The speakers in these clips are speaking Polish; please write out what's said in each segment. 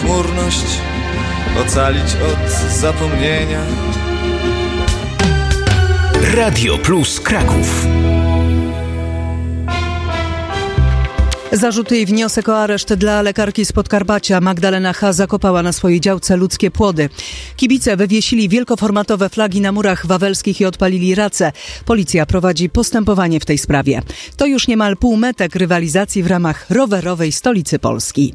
chmurność ocalić od zapomnienia. Radio Plus Kraków. Zarzuty i wniosek o areszt dla lekarki z Podkarpacia. Magdalena H. zakopała na swojej działce ludzkie płody. Kibice wywiesili wielkoformatowe flagi na murach wawelskich i odpalili race. Policja prowadzi postępowanie w tej sprawie. To już niemal półmetek rywalizacji w ramach rowerowej stolicy Polski.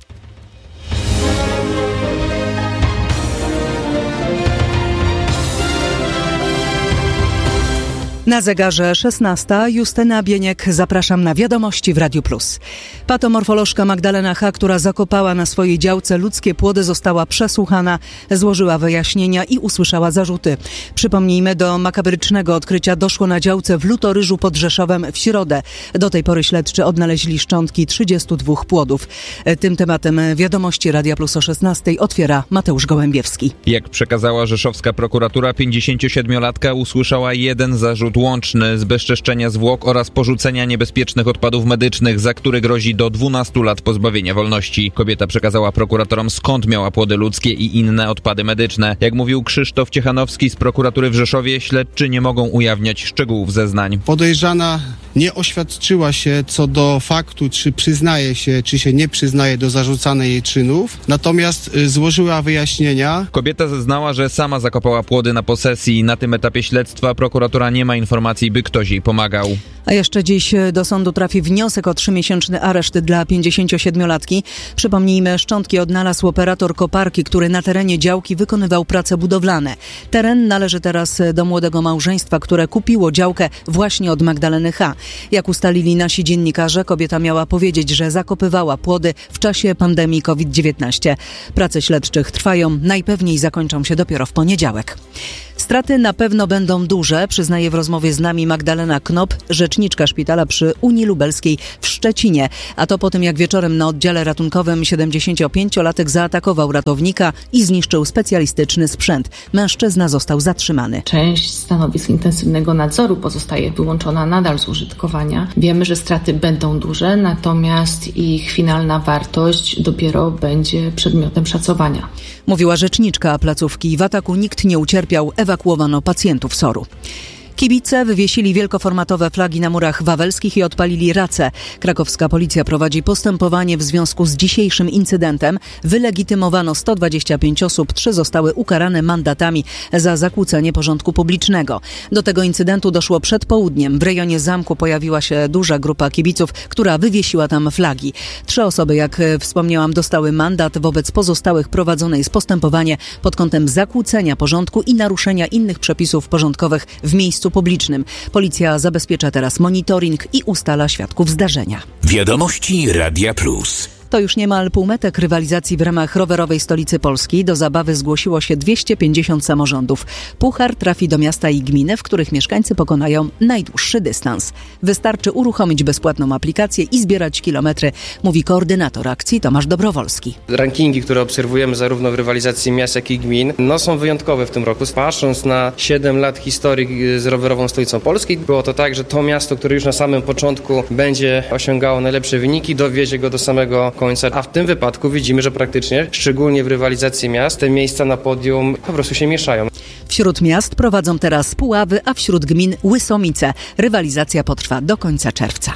Na zegarze 16. Justyna Bieniek. Zapraszam na wiadomości w Radiu Plus. Patomorfolożka Magdalena H., która zakopała na swojej działce ludzkie płody, została przesłuchana, złożyła wyjaśnienia i usłyszała zarzuty. Przypomnijmy, do makabrycznego odkrycia doszło na działce w Lutoryżu pod Rzeszowem w środę. Do tej pory śledczy odnaleźli szczątki 32 płodów. Tym tematem wiadomości Radia Plus o 16 otwiera Mateusz Gołębiewski. Jak przekazała rzeszowska prokuratura, 57-latka usłyszała jeden zarzut łączny: zbezczeszczenia zwłok oraz porzucenia niebezpiecznych odpadów medycznych, za który grozi do 12 lat pozbawienia wolności. Kobieta przekazała prokuratorom, skąd miała płody ludzkie i inne odpady medyczne. Jak mówił Krzysztof Ciechanowski z prokuratury w Rzeszowie, śledczy nie mogą ujawniać szczegółów zeznań. Podejrzana nie oświadczyła się co do faktu, czy przyznaje się, czy się nie przyznaje do zarzucanych jej czynów, natomiast złożyła wyjaśnienia. Kobieta zeznała, że sama zakopała płody na posesji. Na tym etapie śledztwa prokuratura nie ma informacji, by ktoś jej pomagał. A jeszcze dziś do sądu trafi wniosek o 3-miesięczny areszt dla 57-latki. Przypomnijmy, szczątki odnalazł operator koparki, który na terenie działki wykonywał prace budowlane. Teren należy teraz do młodego małżeństwa, które kupiło działkę właśnie od Magdaleny H. Jak ustalili nasi dziennikarze, kobieta miała powiedzieć, że zakopywała płody w czasie pandemii COVID-19. Prace śledczych trwają, najpewniej zakończą się dopiero w poniedziałek. Straty na pewno będą duże, przyznaje w rozmowie z nami Magdalena Knop, rzeczniczka szpitala przy Unii Lubelskiej w Szczecinie. A to po tym, jak wieczorem na oddziale ratunkowym 75-latek zaatakował ratownika i zniszczył specjalistyczny sprzęt. Mężczyzna został zatrzymany. Część stanowisk intensywnego nadzoru pozostaje wyłączona nadal z użytkowania. Wiemy, że straty będą duże, natomiast ich finalna wartość dopiero będzie przedmiotem szacowania. Mówiła rzeczniczka placówki. W ataku nikt nie ucierpiał, ewakuowano pacjentów SOR-u. Kibice wywiesili wielkoformatowe flagi na murach wawelskich i odpalili race. Krakowska policja prowadzi postępowanie w związku z dzisiejszym incydentem. Wylegitymowano 125 osób, 3 zostały ukarane mandatami za zakłócenie porządku publicznego. Do tego incydentu doszło przed południem. W rejonie zamku pojawiła się duża grupa kibiców, która wywiesiła tam flagi. 3 osoby, jak wspomniałam, dostały mandat. Wobec pozostałych prowadzone jest postępowanie pod kątem zakłócenia porządku i naruszenia innych przepisów porządkowych w miejscu publicznym. Policja zabezpiecza teraz monitoring i ustala świadków zdarzenia. Wiadomości Radia Plus. To już niemal półmetek rywalizacji w ramach rowerowej stolicy Polski. Do zabawy zgłosiło się 250 samorządów. Puchar trafi do miasta i gminy, w których mieszkańcy pokonają najdłuższy dystans. Wystarczy uruchomić bezpłatną aplikację i zbierać kilometry, mówi koordynator akcji Tomasz Dobrowolski. Rankingi, które obserwujemy zarówno w rywalizacji miast, jak i gmin, są wyjątkowe w tym roku. Patrząc na 7 lat historii z rowerową stolicą Polski, było to tak, że to miasto, które już na samym początku będzie osiągało najlepsze wyniki, dowiezie go do samego końca, a w tym wypadku widzimy, że praktycznie, szczególnie w rywalizacji miast, te miejsca na podium po prostu się mieszają. Wśród miast prowadzą teraz Puławy, a wśród gmin Łysomice. Rywalizacja potrwa do końca czerwca.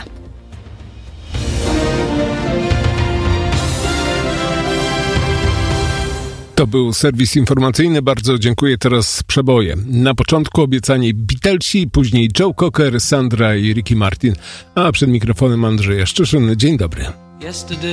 To był serwis informacyjny. Bardzo dziękuję. Teraz przeboje. Na początku obiecani Beatlesi, później Joe Cocker, Sandra i Ricky Martin, a przed mikrofonem Andrzej Jaszczyszyn. Dzień dobry.